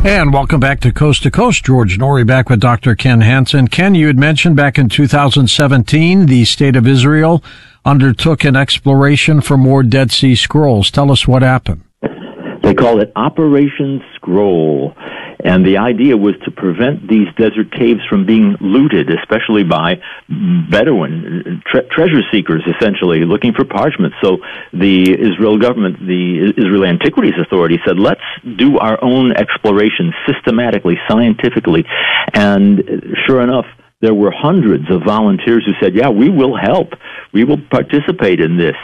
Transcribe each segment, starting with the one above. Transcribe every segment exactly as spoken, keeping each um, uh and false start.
And welcome back to Coast to Coast. George Noory back with Doctor Ken Hansen. Ken, you had mentioned back in two thousand seventeen, the State of Israel undertook an exploration for more Dead Sea Scrolls. Tell us what happened. They called it Operation Scroll. And the idea was to prevent these desert caves from being looted, especially by Bedouin tre- treasure seekers, essentially, looking for parchment. So the Israel government, the Israel Antiquities Authority, said, let's do our own exploration systematically, scientifically. And sure enough, there were hundreds of volunteers who said, yeah, we will help. We will participate in this.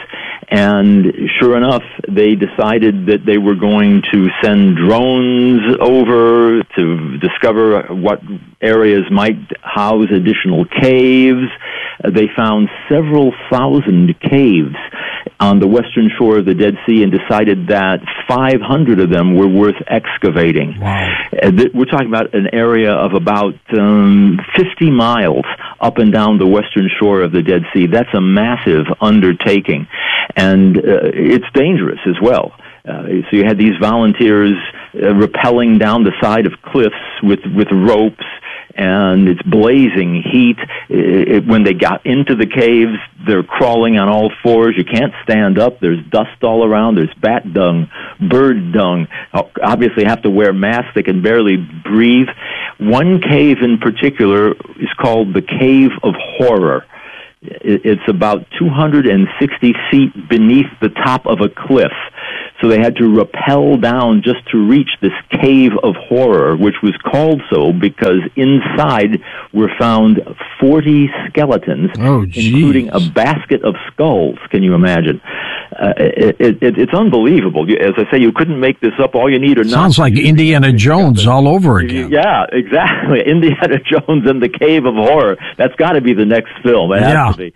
And sure enough, they decided that they were going to send drones over to discover what areas might house additional caves. Uh, they found several thousand caves on the western shore of the Dead Sea and decided that five hundred of them were worth excavating. Wow. Uh, th- we're talking about an area of about um, fifty miles up and down the western shore of the Dead Sea. That's a massive undertaking, and uh, it's dangerous as well. Uh, so you had these volunteers uh, rappelling down the side of cliffs with, with ropes, and it's blazing heat. It, it, when they got into the caves, they're crawling on all fours. You can't stand up. There's dust all around. There's bat dung, bird dung. Obviously have to wear masks. They can barely breathe. One cave in particular is called the Cave of Horror. It's about two hundred sixty feet beneath the top of a cliff. So they had to rappel down just to reach this Cave of Horror, which was called so because inside were found forty skeletons, oh, including a basket of skulls. Can you imagine? Uh, it, it, it's unbelievable. As I say, you couldn't make this up. All you need or not. Sounds like Indiana Jones all over again. Yeah, exactly. Indiana Jones and the Cave of Horror. That's got to be the next film. It has yeah. to be.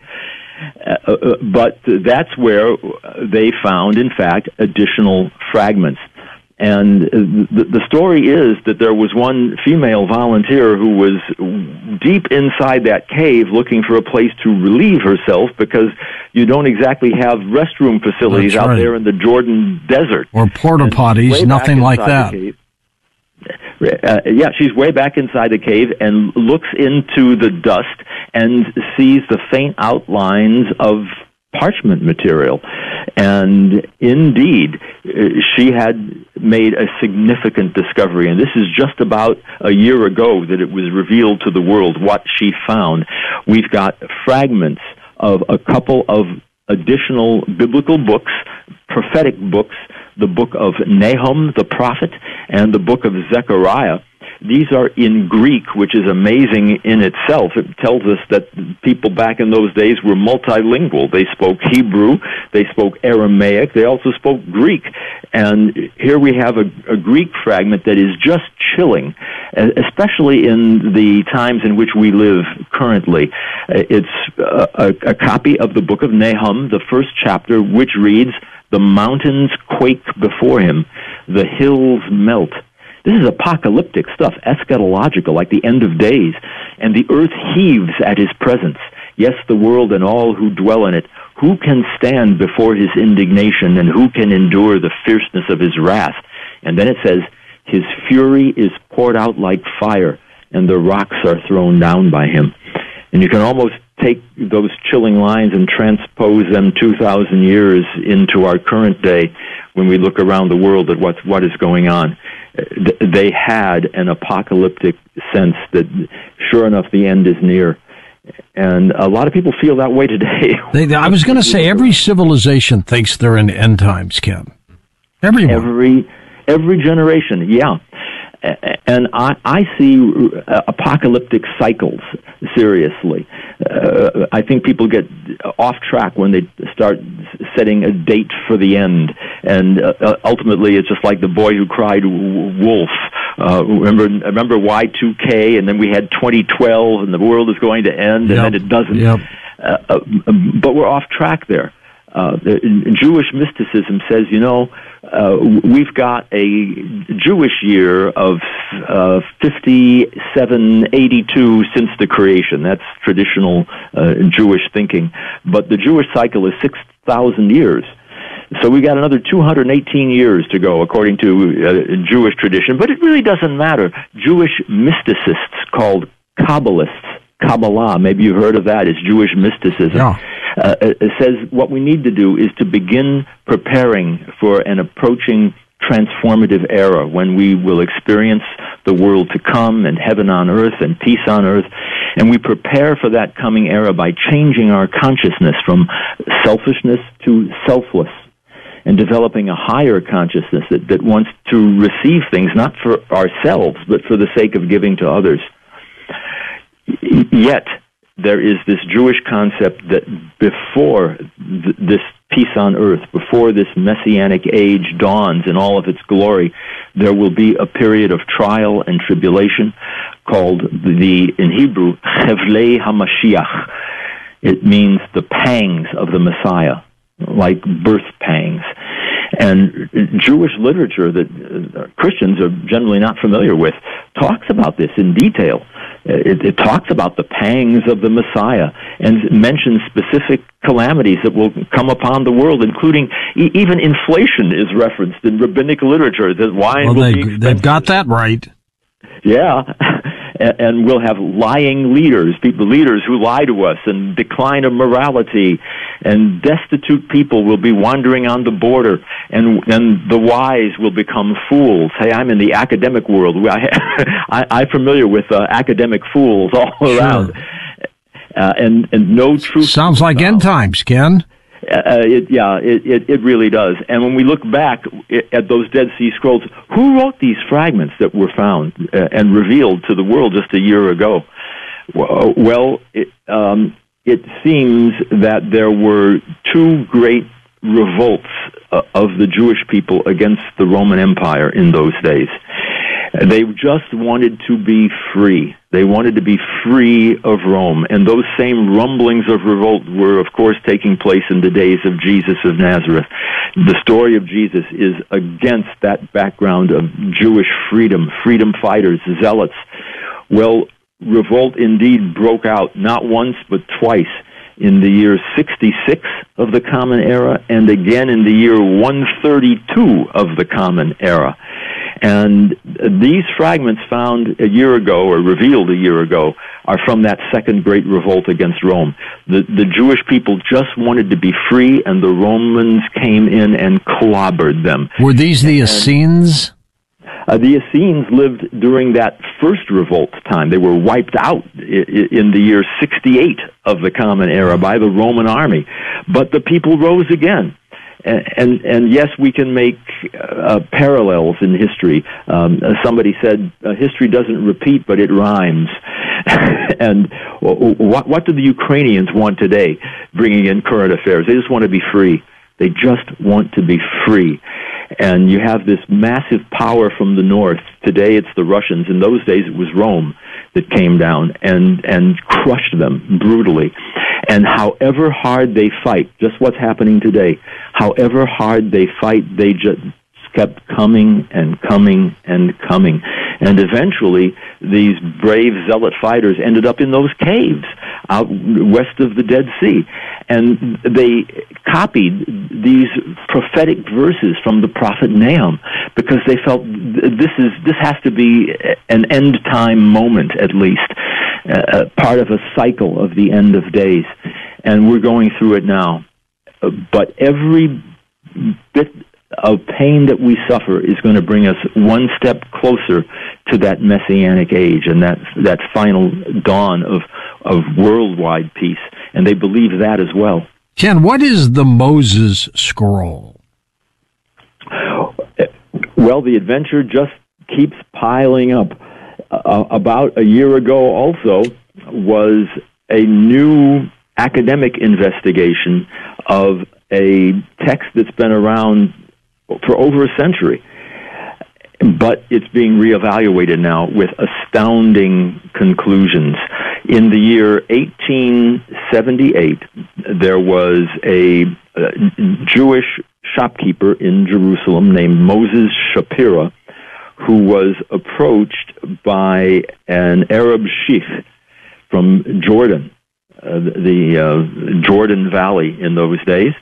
Uh, but that's where they found, in fact, additional fragments. And the, the story is that there was one female volunteer who was deep inside that cave looking for a place to relieve herself because you don't exactly have restroom facilities That's out right. there in the Jordan desert. Or porta potties, nothing like that. Uh, yeah, she's way back inside the cave and looks into the dust and sees the faint outlines of parchment material. And indeed, uh, she had made a significant discovery. And this is just about a year ago that it was revealed to the world what she found. We've got fragments of a couple of additional biblical books, prophetic books, the book of Nahum, the prophet, and the book of Zechariah. These are in Greek, which is amazing in itself. It tells us that people back in those days were multilingual. They spoke Hebrew, they spoke Aramaic, they also spoke Greek. And here we have a, a Greek fragment that is just chilling, especially in the times in which we live currently. It's a, a, a copy of the book of Nahum, the first chapter, which reads, "The mountains quake before him, the hills melt." This is apocalyptic stuff, eschatological, like the end of days. And the earth heaves at his presence. Yes, the world and all who dwell in it. Who can stand before his indignation, and who can endure the fierceness of his wrath? And then it says, his fury is poured out like fire, and the rocks are thrown down by him. And you can almost take those chilling lines and transpose them two thousand years into our current day when we look around the world at what, what is going on. They had an apocalyptic sense that, sure enough, the end is near. And a lot of people feel that way today. They, I was going to say, every civilization thinks they're in end times, Ken. Everyone. Every, every generation, yeah. And I, I see apocalyptic cycles, seriously. Uh, I think people get off track when they start setting a date for the end. And uh, ultimately, it's just like the boy who cried wolf. Uh, remember remember Y two K, and then we had twenty twelve, and the world is going to end, and yep. then it doesn't. Yep. Uh, uh, but we're off track there. Uh, Jewish mysticism says, you know, uh, we've got a Jewish year of uh, fifty-seven eighty-two since the creation. That's traditional uh, Jewish thinking. But the Jewish cycle is six thousand years. So we got another two hundred eighteen years to go, according to uh, Jewish tradition. But it really doesn't matter. Jewish mysticists called Kabbalists, Kabbalah, maybe you've heard of that, it's Jewish mysticism. Yeah. Uh, it says what we need to do is to begin preparing for an approaching transformative era when we will experience the world to come and heaven on earth and peace on earth. And we prepare for that coming era by changing our consciousness from selfishness to selfless and developing a higher consciousness that, that wants to receive things not for ourselves but for the sake of giving to others. Yet, there is this Jewish concept that before th- this peace on earth, before this messianic age dawns in all of its glory, there will be a period of trial and tribulation called the, in Hebrew, Chevlei HaMashiach. It means the pangs of the Messiah, like birth pangs. And Jewish literature that Christians are generally not familiar with talks about this in detail. It, it talks about the pangs of the Messiah and mentions specific calamities that will come upon the world, including e- even inflation is referenced in rabbinic literature. That wine well, will they, be expensive. They've got that right. Yeah. And we'll have lying leaders, people, leaders who lie to us, and decline of morality, and destitute people will be wandering on the border, and and the wise will become fools. Hey, I'm in the academic world. I, I, I'm familiar with uh, academic fools all sure. around, uh, and and no truth. Sounds like end times, Ken. Uh, it, yeah, it, it, it really does. And when we look back at those Dead Sea Scrolls, who wrote these fragments that were found uh, and revealed to the world just a year ago? Well, it, um, it seems that there were two great revolts uh, of the Jewish people against the Roman Empire in those days. They just wanted to be free. They wanted to be free of Rome. And those same rumblings of revolt were, of course, taking place in the days of Jesus of Nazareth. The story of Jesus is against that background of Jewish freedom, freedom fighters, zealots. Well, revolt indeed broke out not once but twice in the year sixty-six of the Common Era and again in the year one thirty-two of the Common Era. And these fragments found a year ago, or revealed a year ago, are from that second great revolt against Rome. The, the Jewish people just wanted to be free, and the Romans came in and clobbered them. Were these the Essenes? Uh, the Essenes lived during that first revolt time. They were wiped out I- in the year sixty-eight of the Common Era by the Roman army. But the people rose again. And, and, and yes, we can make uh, parallels in history. Um, somebody said, uh, history doesn't repeat, but it rhymes. And what, what do the Ukrainians want today, bringing in current affairs? They just want to be free. They just want to be free. And you have this massive power from the north. Today it's the Russians. In those days it was Rome that came down and, and crushed them brutally. And however hard they fight, just what's happening today, however hard they fight, they just kept coming and coming and coming. And eventually, these brave zealot fighters ended up in those caves out west of the Dead Sea. And they copied these prophetic verses from the prophet Nahum because they felt this is this has to be an end time moment, at least, uh, part of a cycle of the end of days. And we're going through it now. But every bit of pain that we suffer is going to bring us one step closer to that messianic age and that that final dawn of of worldwide peace. And they believe that as well. Ken, what is the Moses Scroll? Well, the adventure just keeps piling up. Uh, about a year ago also was a new academic investigation of a text that's been around for over a century. But it's being reevaluated now with astounding conclusions. In the year eighteen seventy-eight, there was a, a Jewish shopkeeper in Jerusalem named Moses Shapira, who was approached by an Arab sheikh from Jordan, uh, the uh, Jordan Valley in those days.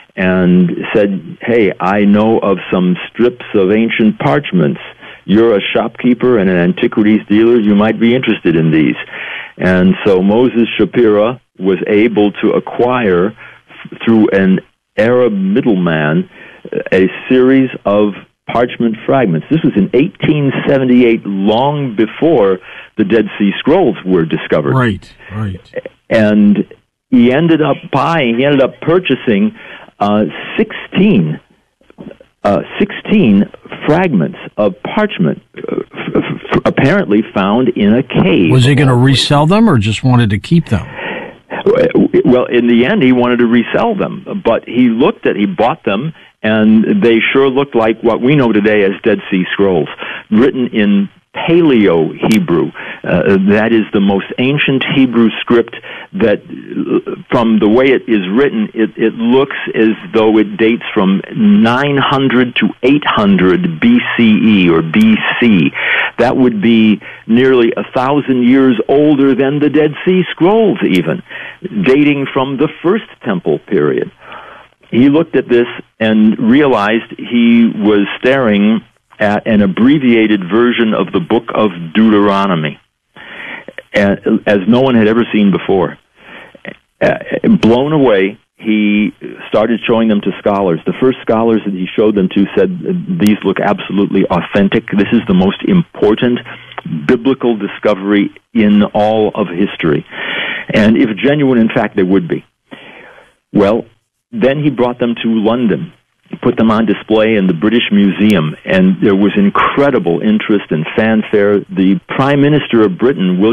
and said, hey, I know of some strips of ancient parchments. You're a shopkeeper and an antiquities dealer. You might be interested in these. And so Moses Shapira was able to acquire, f- through an Arab middleman, a series of parchment fragments. This was in eighteen seventy-eight, long before the Dead Sea Scrolls were discovered. Right, right. And he ended up buying, he ended up purchasing uh, sixteen, uh, sixteen fragments of parchment, uh, f- f- apparently found in a cave. Was he going to resell them or just wanted to keep them? Well, in the end, he wanted to resell them, but he looked at, he bought them, and they sure looked like what we know today as Dead Sea Scrolls, written in Paleo Hebrew. Uh, that is the most ancient Hebrew script that, from the way it is written, it, it looks as though it dates from nine hundred to eight hundred B C E or B C. That would be nearly a thousand years older than the Dead Sea Scrolls even, dating from the First Temple period. He looked at this and realized he was staring at an abbreviated version of the book of Deuteronomy, as no one had ever seen before. Blown away, he started showing them to scholars. The first scholars that he showed them to said, these look absolutely authentic. This is the most important biblical discovery in all of history. And if genuine, in fact, they would be. Well, then he brought them to London. He put them on display in the British Museum, and there was incredible interest and fanfare. The Prime Minister of Britain, William